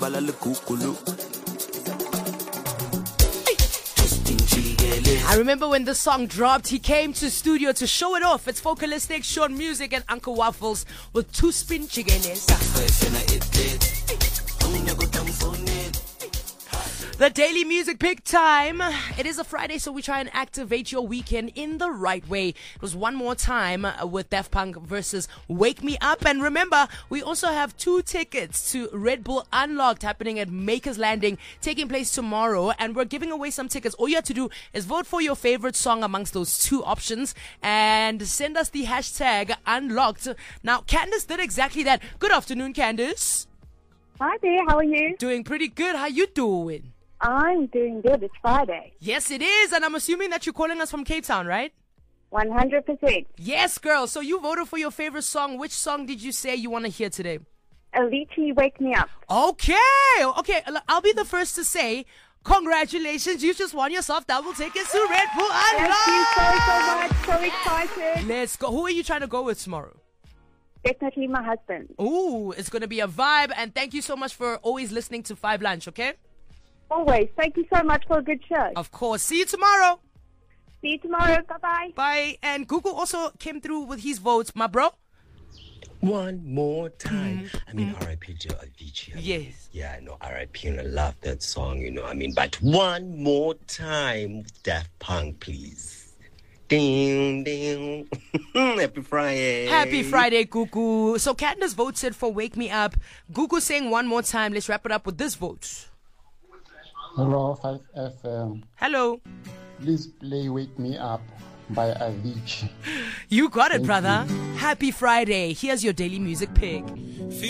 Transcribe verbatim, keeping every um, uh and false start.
I remember when the song dropped, he came to studio to show it off. It's Focalistic, Sean Music, and Uncle Waffles with two spin chigenes. The daily music pick time. It is a Friday, so we try and activate your weekend in the right way. It was One More Time with Daft Punk versus Wake Me Up. And remember, we also have two tickets to Red Bull Unlocked happening at Maker's Landing, taking place tomorrow. And we're giving away some tickets. All you have to do is vote for your favorite song amongst those two options and send us the hashtag unlocked. Now, Candice did exactly that. Good afternoon, Candice. Hi there, how are you? Doing pretty good. How you doing? I'm doing good. It's Friday. Yes, it is. And I'm assuming that you're calling us from Cape Town, right? one hundred percent. Yes, girl. So you voted for your favorite song. Which song did you say you want to hear today? Avicii, Wake Me Up. Okay. Okay. I'll be the first to say, congratulations. You just won yourself double tickets to Red Bull Unlocked. Thank you so, so much. So excited. Let's go. Who are you trying to go with tomorrow? Definitely my husband. Ooh, it's going to be a vibe. And thank you so much for always listening to Five Lunch, okay? Always. Thank you so much for a good show. Of course. See you tomorrow. See you tomorrow. Bye-bye. Bye. And Google also came through with his votes, my bro. One more time. Mm-hmm. I mean, R I P to Avicii. I mean, yes. Yeah, I know R I P and I love that song, you know. I mean, but one more time, Daft Punk, please. Ding, ding. Happy Friday. Happy Friday, Gugu. So Candace voted for Wake Me Up. Gugu saying one more time. Let's wrap it up with this vote. Hello, five F M. Hello. Please play Wake Me Up by Avicii. You got it, Thank brother. You. Happy Friday. Here's your daily music pick.